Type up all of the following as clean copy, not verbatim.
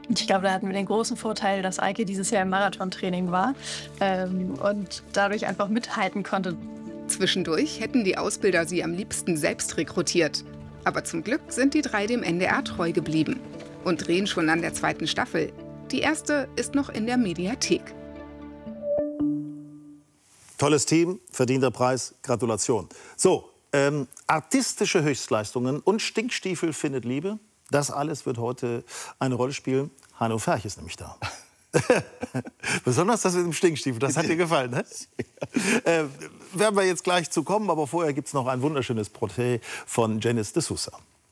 Ich glaube, da hatten wir den großen Vorteil, dass Eike dieses Jahr im Marathontraining war und dadurch einfach mithalten konnte. Zwischendurch hätten die Ausbilder sie am liebsten selbst rekrutiert. Aber zum Glück sind die drei dem NDR treu geblieben und drehen schon an der zweiten Staffel. Die erste ist noch in der Mediathek. Tolles Team, verdienter Preis, Gratulation. So, artistische Höchstleistungen und Stinkstiefel findet Liebe. Das alles wird heute eine Rolle spielen. Heino Ferch ist nämlich da. Besonders das mit dem Stinkstiefel, das hat dir gefallen, ne? Werden wir jetzt gleich zu kommen, aber vorher gibt es noch ein wunderschönes Porträt von Janis de Sousa.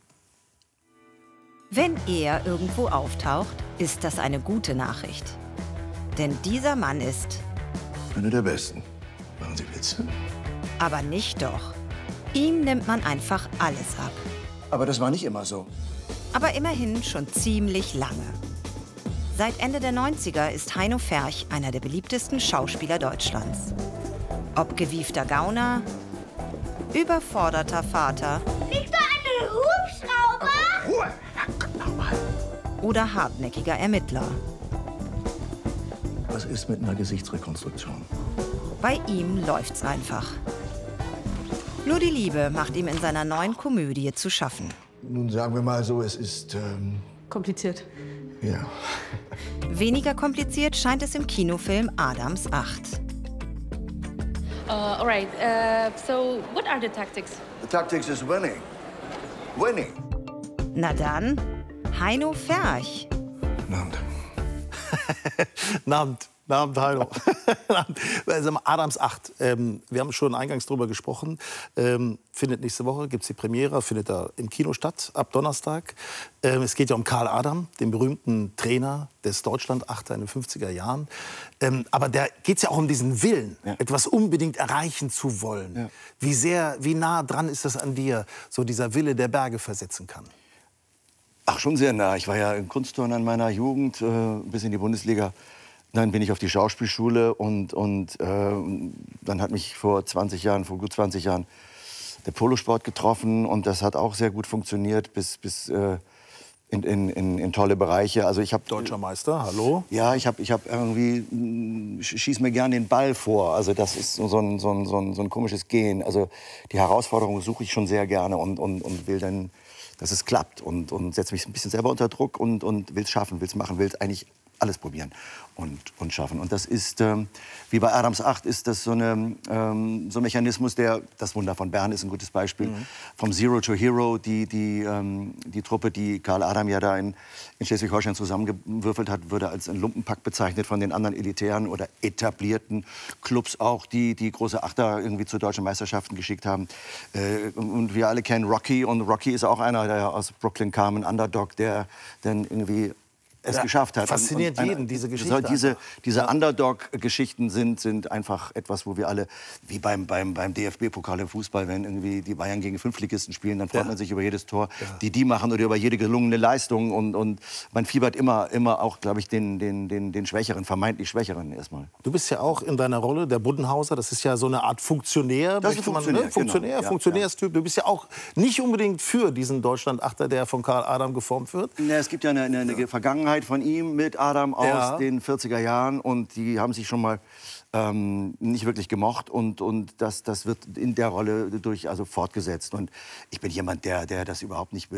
Wenn er irgendwo auftaucht, ist das eine gute Nachricht. Denn dieser Mann ist... Einer der Besten. Machen Sie Witze? Aber nicht doch. Ihm nimmt man einfach alles ab. Aber das war nicht immer so. Aber immerhin schon ziemlich lange. Seit Ende der 90er ist Heino Ferch einer der beliebtesten Schauspieler Deutschlands. Ob gewiefter Gauner, überforderter Vater... Fliegt da ein Hubschrauber? Ruhe! Oder hartnäckiger Ermittler. Was ist mit einer Gesichtsrekonstruktion? Bei ihm läuft's einfach. Nur die Liebe macht ihm in seiner neuen Komödie zu schaffen. Nun sagen wir mal so, es ist... Kompliziert. ja. Weniger kompliziert scheint es im Kinofilm Adams 8. All right. So, what are the tactics? The tactics is winning. Winning. Na dann, Heino Ferch. Abend. Abend. Abend, Heino. Also, Adams 8. Wir haben schon eingangs drüber gesprochen. Findet nächste Woche, gibt es die Premiere, findet da im Kino statt, ab Donnerstag. Es geht ja um Karl Adam, den berühmten Trainer des Deutschland-Achter in den 50er Jahren. Aber da geht es ja auch um diesen Willen, etwas unbedingt erreichen zu wollen. Ja. Wie nah dran ist das an dir, so dieser Wille, der Berge versetzen kann? Ach, schon sehr nah. Ich war ja in Kunstturnen in meiner Jugend, bis in die Bundesliga. Dann bin ich auf die Schauspielschule und dann hat mich vor gut 20 Jahren, der Polosport getroffen und das hat auch sehr gut funktioniert bis in tolle Bereiche. Also ich habe Deutscher Meister, hallo? Ja, ich hab irgendwie schieß mir gern den Ball vor. Also das ist so ein komisches Gehen. Also die Herausforderung suche ich schon sehr gerne und will dann, dass es klappt und setze mich ein bisschen selber unter Druck und will es schaffen, will es machen, will es eigentlich alles probieren und schaffen. Und das ist, wie bei Adams 8, ist das so ein Mechanismus, das Wunder von Bern ist ein gutes Beispiel. Vom Zero to Hero, die Truppe, die Karl Adam ja da in Schleswig-Holstein zusammengewürfelt hat, würde als ein Lumpenpack bezeichnet von den anderen elitären oder etablierten Clubs auch, die große Achter irgendwie zu deutschen Meisterschaften geschickt haben. Und wir alle kennen Rocky und Rocky ist auch einer, der aus Brooklyn kam, ein Underdog, der dann irgendwie es geschafft hat. Fasziniert jeden, diese Geschichte. Diese Underdog-Geschichten sind einfach etwas, wo wir alle, wie beim DFB-Pokal im Fußball, wenn irgendwie die Bayern gegen Fünftligisten spielen, dann freut man sich über jedes Tor, die machen oder über jede gelungene Leistung. Und man fiebert immer auch, glaube ich, den Schwächeren, vermeintlich Schwächeren erstmal. Du bist ja auch in deiner Rolle der Buddenhauser, das ist ja so eine Art Funktionär. Das ist ein Funktionär, genau. Funktionärstyp. Du bist ja auch nicht unbedingt für diesen Deutschland-Achter, der von Karl Adam geformt wird. Ja, es gibt ja eine Vergangenheit von ihm mit Adam aus den 40er Jahren und die haben sich schon mal nicht wirklich gemocht und das wird in der Rolle fortgesetzt und ich bin jemand, der das überhaupt nicht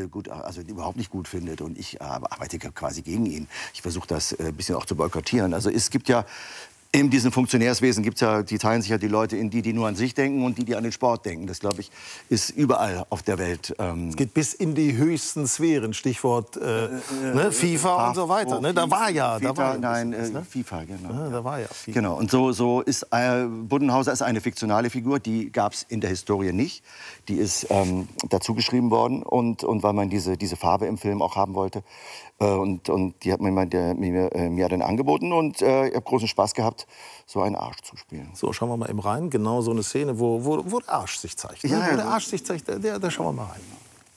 gut findet und ich arbeite quasi gegen ihn. Ich versuche das ein bisschen auch zu boykottieren. Also es gibt ja in diesem Funktionärswesen die teilen sich ja die Leute in die nur an sich denken und die an den Sport denken. Das, glaube ich, ist überall auf der Welt. Es geht bis in die höchsten Sphären, Stichwort FIFA und so weiter. Ne? Da war ja... FIFA, genau. Ja, da war ja FIFA. Genau, und so ist Buddenhauser ist eine fiktionale Figur, die gab es in der Historie nicht. Die ist dazu geschrieben worden und weil man diese Farbe im Film auch haben wollte. Und die hat mir dann angeboten und ich habe großen Spaß gehabt, so einen Arsch zu spielen. So, schauen wir mal eben rein. Genau so eine Szene, wo der Arsch sich zeigt. Ne? Ja, wo der Arsch sich zeigt, da schauen wir mal rein.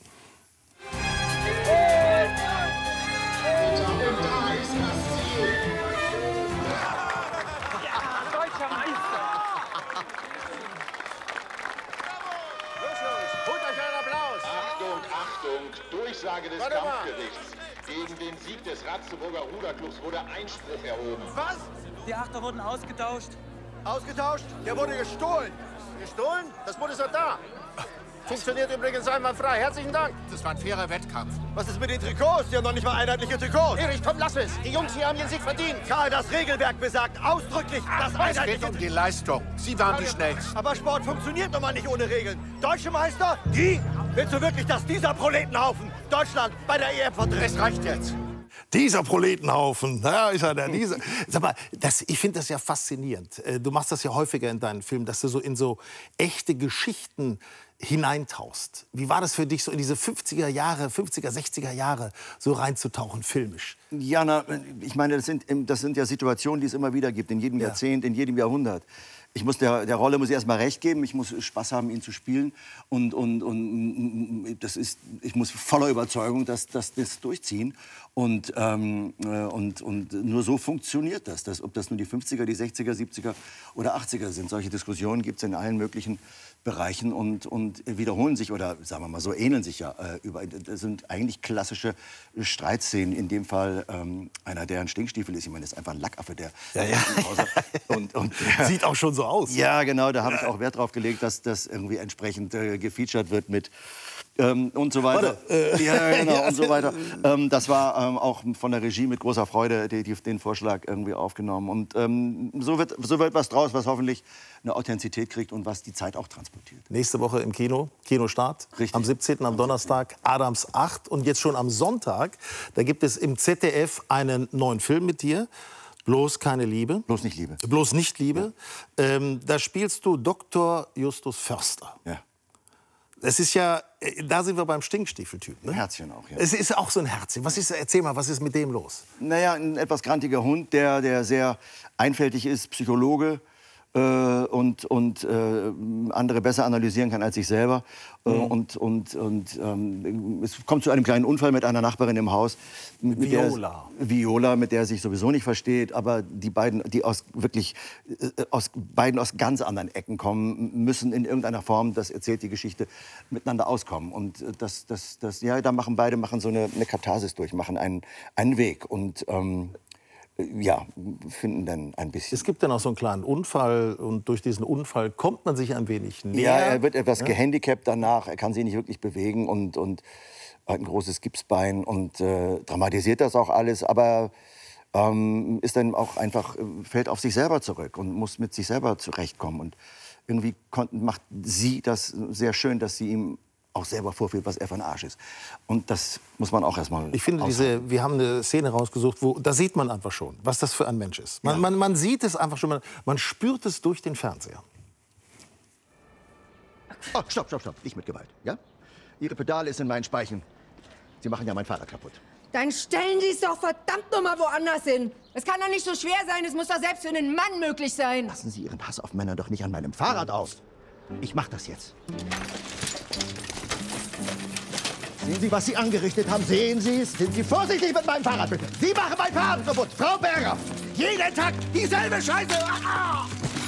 Deutscher Meister! Holt euch einen Applaus! Achtung, Achtung, Durchsage des Kampfgerichts. Gegen den Sieg des Ratzeburger Ruderclubs wurde Einspruch erhoben. Was? Die Achter wurden ausgetauscht. Ausgetauscht? Der wurde gestohlen. Gestohlen? Das Boot ist doch da. Funktioniert übrigens einwandfrei. Herzlichen Dank. Das war ein fairer Wettkampf. Was ist mit den Trikots? Die haben noch nicht mal einheitliche Trikots. Erich, komm, lass es. Die Jungs hier haben den Sieg verdient. Karl, das Regelwerk besagt ausdrücklich, dass Es einheitliche... geht um die Leistung. Sie waren die Schnellsten. Aber Sport funktioniert nun mal nicht ohne Regeln. Deutsche Meister? Die? Willst du wirklich, dass dieser Proletenhaufen Deutschland bei der EM vertritt? Es reicht jetzt. Dieser Proletenhaufen, ja, ist er der, dieser. Sag mal, ich finde das ja faszinierend. Du machst das ja häufiger in deinen Filmen, dass du so in so echte Geschichten hineintauchst. Wie war das für dich, so in diese 50er, 60er Jahre so reinzutauchen, filmisch? Ja, na, ich meine, das sind ja Situationen, die es immer wieder gibt, in jedem Jahrzehnt, in jedem Jahrhundert. Ich muss der Rolle muss ich erst mal recht geben, ich muss Spaß haben, ihn zu spielen und ich muss voller Überzeugung das durchziehen und nur so funktioniert das. Ob das nun die 50er, die 60er, 70er oder 80er sind. Solche Diskussionen gibt es in allen möglichen Bereichen und wiederholen sich oder sagen wir mal so ähneln sich ja das sind eigentlich klassische Streitszenen. In dem Fall einer, der ein Stinkstiefel ist. Ich meine, das ist einfach ein Lackaffe, der und sieht auch schon so aus. Ja, genau. Da habe ich auch Wert drauf gelegt, dass das irgendwie entsprechend gefeatured wird mit und so weiter. Ja, genau, und so weiter. Das war auch von der Regie mit großer Freude den Vorschlag irgendwie aufgenommen. Und so wird was draus, was hoffentlich eine Authentizität kriegt und was die Zeit auch transportiert. Nächste Woche im Kinostart. Richtig. Am 17. am Donnerstag, Adams 8. Und jetzt schon am Sonntag, da gibt es im ZDF einen neuen Film mit dir. Bloß keine Liebe. Bloß nicht Liebe. Bloß nicht Liebe. Ja. Da spielst du Dr. Justus Förster. Ja. Es ist ja, da sind wir beim Stinkstiefeltyp. Ne? Herzchen auch, ja. Es ist auch so ein Herzchen. Erzähl mal, was ist mit dem los? Naja, ein etwas grantiger Hund, der sehr einfältig ist, Psychologe. Und andere besser analysieren kann als ich selber. Es kommt zu einem kleinen Unfall mit einer Nachbarin im Haus. Viola, mit der er sich sowieso nicht versteht. Aber die beiden, die aus ganz anderen Ecken kommen, müssen in irgendeiner Form, das erzählt die Geschichte, miteinander auskommen. Und da machen beide so eine Katharsis durch, machen einen Weg. Und finden dann ein bisschen. Es gibt dann auch so einen kleinen Unfall und durch diesen Unfall kommt man sich ein wenig näher. Ja, er wird etwas gehandicapt danach, er kann sich nicht wirklich bewegen und hat ein großes Gipsbein und dramatisiert das auch alles, aber ist dann auch einfach, fällt auf sich selber zurück und muss mit sich selber zurechtkommen. Und irgendwie macht sie das sehr schön, dass sie ihm auch selber vorführt, was er für ein Arsch ist. Und das muss man auch erstmal. Ich finde, wir haben eine Szene rausgesucht, da sieht man einfach schon, was das für ein Mensch ist. Man sieht es einfach schon, man spürt es durch den Fernseher. Oh, stopp. Nicht mit Gewalt, ja? Ihre Pedale ist in meinen Speichen. Sie machen ja mein Fahrrad kaputt. Dann stellen Sie es doch verdammt noch mal woanders hin. Es kann doch nicht so schwer sein, es muss doch selbst für einen Mann möglich sein. Lassen Sie Ihren Hass auf Männer doch nicht an meinem Fahrrad aus. Ich mach das jetzt. Sehen Sie, was Sie angerichtet haben? Sehen Sie es? Sind Sie vorsichtig mit meinem Fahrrad, bitte? Sie machen mein Fahrrad kaputt, Frau Berger! Jeden Tag dieselbe Scheiße! Ah!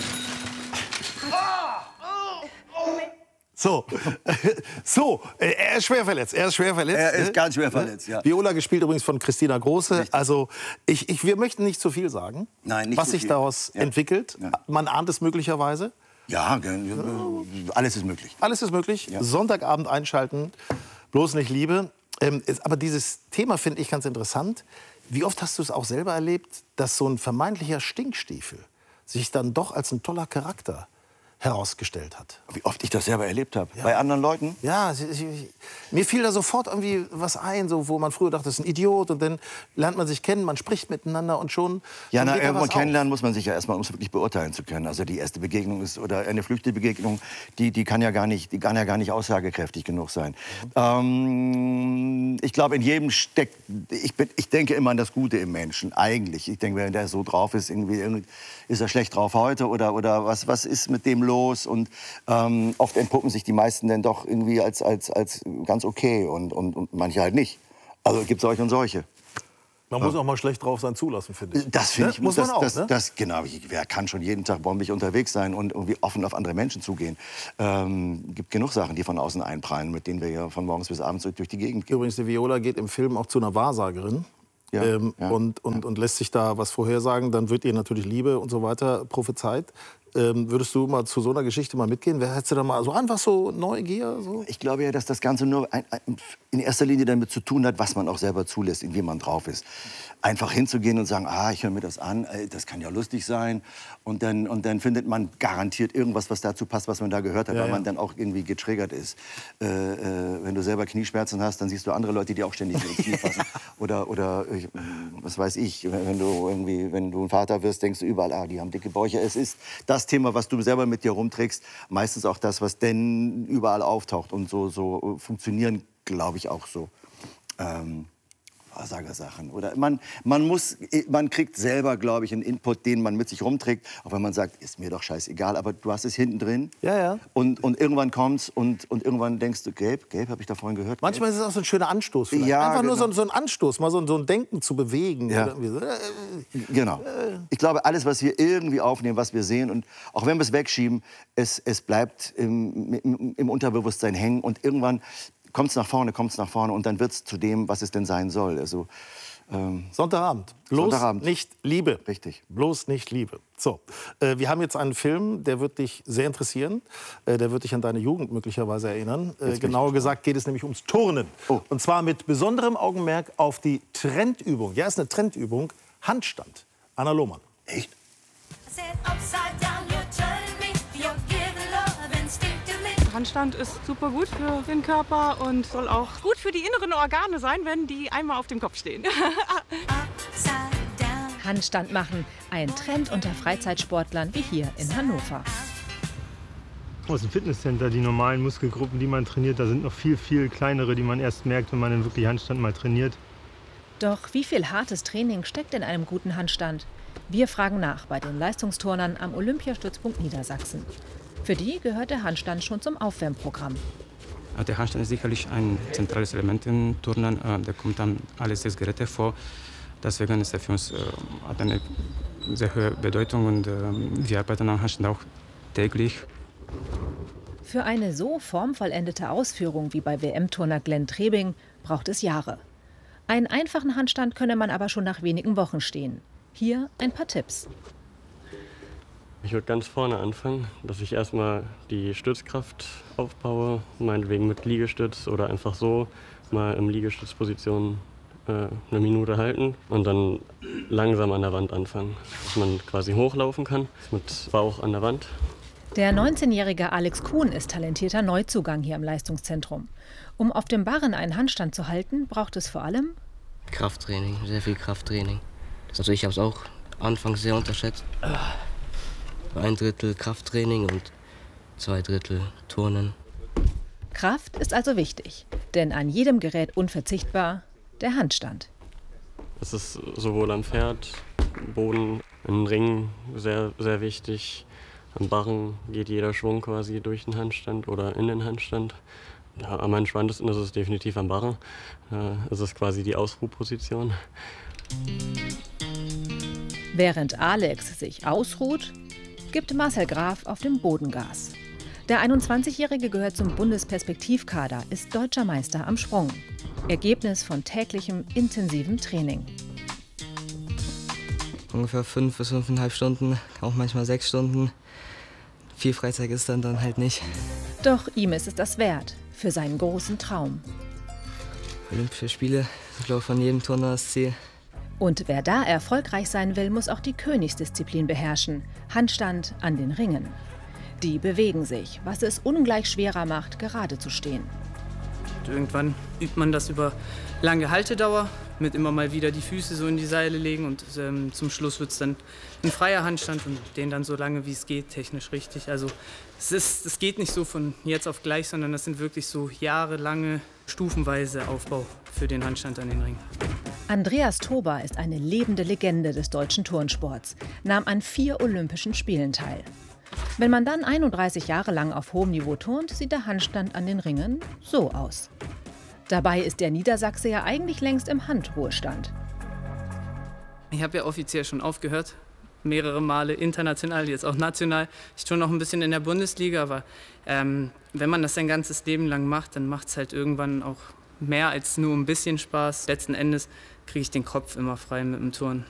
So, er ist schwer verletzt. Er ist ganz schwer verletzt, ja. Viola gespielt übrigens von Christina Große. Richtig. Also wir möchten nicht zu viel sagen, nein, nicht was zu sich viel daraus entwickelt. Ja. Man ahnt es möglicherweise. Ja, alles ist möglich. Alles ist möglich. Ja. Sonntagabend einschalten, bloß nicht Liebe. Aber dieses Thema finde ich ganz interessant. Wie oft hast du es auch selber erlebt, dass so ein vermeintlicher Stinkstiefel sich dann doch als ein toller Charakter herausgestellt hat? Wie oft ich das selber erlebt habe. Ja. Bei anderen Leuten? Ja, mir fiel da sofort irgendwie was ein, so, wo man früher dachte, das ist ein Idiot. Und dann lernt man sich kennen, man spricht miteinander und schon. Ja, irgendwo kennenlernen muss man sich ja erstmal, um es wirklich beurteilen zu können. Also die erste Begegnung ist, oder eine flüchtige Begegnung, die kann ja gar nicht aussagekräftig genug sein. Ich glaube, in jedem steckt, ich denke immer an das Gute im Menschen, eigentlich. Ich denke, wenn der so drauf ist, irgendwie ist er schlecht drauf heute oder was ist mit dem los? Und oft entpuppen sich die meisten dann doch irgendwie als ganz okay und manche halt nicht. Also es gibt solche und solche. Man muss auch mal schlecht drauf sein zulassen, finde ich. Das finde ich, muss man auch. Genau, wer kann schon jeden Tag bombig unterwegs sein und irgendwie offen auf andere Menschen zugehen. Gibt genug Sachen, die von außen einprallen, mit denen wir ja von morgens bis abends durch die Gegend gehen. Übrigens, die Viola geht im Film auch zu einer Wahrsagerin. Und lässt sich da was vorhersagen, dann wird ihr natürlich Liebe und so weiter prophezeit. Würdest du mal zu so einer Geschichte mal mitgehen? Hättest du da mal so einfach so Neugier? So? Ich glaube ja, dass das Ganze nur in erster Linie damit zu tun hat, was man auch selber zulässt, in wie man drauf ist. Einfach hinzugehen und sagen, ich höre mir das an, das kann ja lustig sein. Und dann findet man garantiert irgendwas, was dazu passt, was man da gehört hat, weil man dann auch irgendwie getriggert ist. Wenn du selber Knieschmerzen hast, dann siehst du andere Leute, die auch ständig ins Knie fassen. Oder was weiß ich, wenn du ein Vater wirst, denkst du überall, die haben dicke Bäuche. Es ist das Thema, was du selber mit dir rumträgst, meistens auch das, was denn überall auftaucht. Und so funktionieren, glaube ich, auch so Wahrsagersachen. Oder man kriegt selber, glaube ich, einen Input, den man mit sich rumträgt, auch wenn man sagt, ist mir doch scheißegal, aber du hast es hinten drin. Ja. Und irgendwann kommt's und irgendwann denkst du, Gabe, habe ich da vorhin gehört? Manchmal ist es auch so ein schöner Anstoß. Ja, einfach nur so ein Anstoß, mal so ein Denken zu bewegen. Ja. Genau. Ich glaube, alles, was wir irgendwie aufnehmen, was wir sehen, und auch wenn wir es wegschieben, es bleibt im Unterbewusstsein hängen und irgendwann kommt es nach vorne und dann wird es zu dem, was es denn sein soll. Also, Sonntagabend. Bloß nicht Liebe. Richtig. Bloß nicht Liebe. So, wir haben jetzt einen Film, der wird dich sehr interessieren. Der wird dich an deine Jugend möglicherweise erinnern. Genauer gesagt geht es nämlich ums Turnen. Oh. Und zwar mit besonderem Augenmerk auf die Trendübung. Ja, ist eine Trendübung. Handstand. Anna Lohmann. Echt? Handstand ist super gut für den Körper und soll auch gut für die inneren Organe sein, wenn die einmal auf dem Kopf stehen. Handstand machen, ein Trend unter Freizeitsportlern wie hier in Hannover. Aus dem Fitnesscenter, die normalen Muskelgruppen, die man trainiert, da sind noch viel, viel kleinere, die man erst merkt, wenn man dann wirklich Handstand mal trainiert. Doch wie viel hartes Training steckt in einem guten Handstand? Wir fragen nach bei den Leistungsturnern am Olympiastützpunkt Niedersachsen. Für die gehört der Handstand schon zum Aufwärmprogramm. Der Handstand ist sicherlich ein zentrales Element im Turnen. Da kommt dann alle 6 Geräte vor. Deswegen ist er für uns hat eine sehr hohe Bedeutung und wir arbeiten am Handstand auch täglich. Für eine so formvollendete Ausführung wie bei WM-Turner Glenn Trebing braucht es Jahre. Einen einfachen Handstand könne man aber schon nach wenigen Wochen stehen. Hier ein paar Tipps. Ich würde ganz vorne anfangen, dass ich erstmal die Stützkraft aufbaue, meinetwegen mit Liegestütz oder einfach so mal in Liegestützposition eine Minute halten und dann langsam an der Wand anfangen, dass man quasi hochlaufen kann mit Bauch an der Wand. Der 19-jährige Alex Kuhn ist talentierter Neuzugang hier im Leistungszentrum. Um auf dem Barren einen Handstand zu halten, braucht es vor allem Krafttraining, sehr viel Krafttraining. Also ich habe es auch anfangs sehr unterschätzt. 1/3 Krafttraining und 2/3 Turnen. Kraft ist also wichtig, denn an jedem Gerät unverzichtbar der Handstand. Es ist sowohl am Pferd, Boden, im Ring sehr, sehr wichtig. Am Barren geht jeder Schwung quasi durch den Handstand oder in den Handstand. Ja, am entspanntesten ist es definitiv am Barren. Es ist quasi die Ausruhposition. Während Alex sich ausruht, gibt Marcel Graf auf dem Boden Gas. Der 21-Jährige gehört zum Bundesperspektivkader, ist deutscher Meister am Sprung. Ergebnis von täglichem intensiven Training. Ungefähr 5 bis 5,5 Stunden, auch manchmal 6 Stunden. Viel Freizeit ist dann halt nicht. Doch ihm ist es das wert, für seinen großen Traum. Olympische Spiele, ich glaube, von jedem Turner das Ziel. Und wer da erfolgreich sein will, muss auch die Königsdisziplin beherrschen. Handstand an den Ringen. Die bewegen sich, was es ungleich schwerer macht, gerade zu stehen. Irgendwann übt man das über lange Haltedauer, mit immer mal wieder die Füße so in die Seile legen und zum Schluss wird es dann ein freier Handstand und den dann so lange wie es geht, technisch richtig. Also es geht nicht so von jetzt auf gleich, sondern das sind wirklich so jahrelange, stufenweise Aufbau für den Handstand an den Ringen. Andreas Tober ist eine lebende Legende des deutschen Turnsports, nahm an 4 Olympischen Spielen teil. Wenn man dann 31 Jahre lang auf hohem Niveau turnt, sieht der Handstand an den Ringen so aus. Dabei ist der Niedersachse ja eigentlich längst im Handruhestand. Ich habe ja offiziell schon aufgehört. Mehrere Male international, jetzt auch national. Ich tue noch ein bisschen in der Bundesliga, aber wenn man das sein ganzes Leben lang macht, dann macht es halt irgendwann auch mehr als nur ein bisschen Spaß. Letzten Endes kriege ich den Kopf immer frei mit dem Turnen.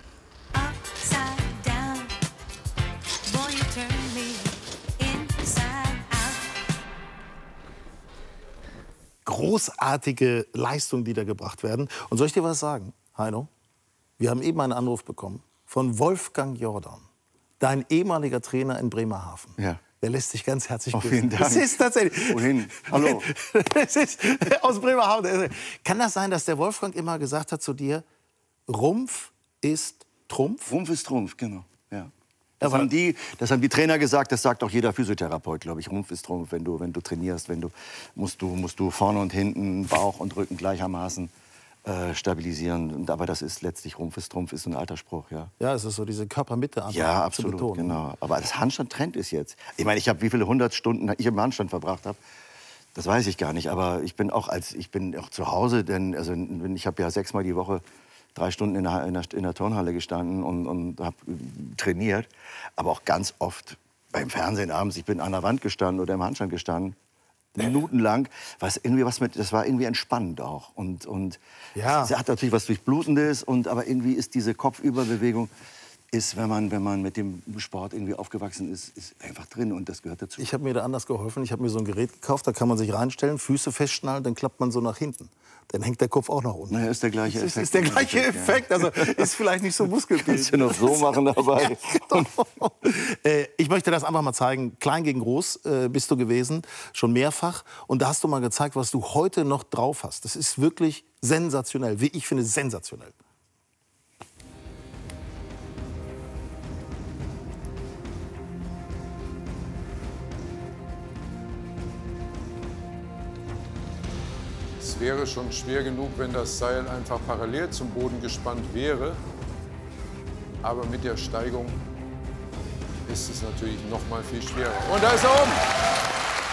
Großartige Leistungen, die da gebracht werden. Und soll ich dir was sagen, Heino? Wir haben eben einen Anruf bekommen von Wolfgang Jordan, dein ehemaliger Trainer in Bremerhaven. Ja. Der lässt sich ganz herzlich grüßen. Vielen Dank. Das ist tatsächlich. Wohin? Hallo. Das ist aus Bremerhaven. Kann das sein, dass der Wolfgang immer gesagt hat zu dir, Rumpf ist Trumpf? Rumpf ist Trumpf, genau. Ja. Das haben die Trainer gesagt, das sagt auch jeder Physiotherapeut, glaube ich. Rumpf ist Trumpf, wenn du trainierst, musst du vorne und hinten, Bauch und Rücken gleichermaßen stabilisieren. Aber das ist letztlich Rumpf ist Trumpf, ist ein alter Spruch, ja. Ja, es ist so diese Körpermitte einfach ja, zu absolut, betonen. genau. Aber das Handstand trennt es jetzt. Ich meine, ich habe wie viele 100 Stunden ich im Handstand verbracht habe. Das weiß ich gar nicht. Aber ich bin auch zu Hause, denn also ich habe ja 6-mal die Woche 3 Stunden in der Turnhalle gestanden und habe trainiert. Aber auch ganz oft beim Fernsehen abends. Ich bin an der Wand gestanden oder im Handstand gestanden. Minutenlang. Das war irgendwie entspannend auch. Und ja. Es hat natürlich was Durchblutendes. Aber irgendwie ist diese Kopfüberbewegung, wenn man mit dem Sport irgendwie aufgewachsen ist einfach drin. Und das gehört dazu. Ich habe mir da anders geholfen. Ich habe mir so ein Gerät gekauft, da kann man sich reinstellen, Füße festschnallen, dann klappt man so nach hinten. Dann hängt der Kopf auch nach unten. Naja, ist der gleiche Effekt. Ist der gleiche Effekt. Also ist vielleicht nicht so muskelbildend. Kannst du noch so machen dabei. Ja, genau. Ich möchte das einfach mal zeigen. Klein gegen groß bist du gewesen, schon mehrfach. Und da hast du mal gezeigt, was du heute noch drauf hast. Das ist wirklich sensationell. Wie ich finde, sensationell. Es wäre schon schwer genug, wenn das Seil einfach parallel zum Boden gespannt wäre. Aber mit der Steigung ist es natürlich noch mal viel schwerer. Und da ist er oben.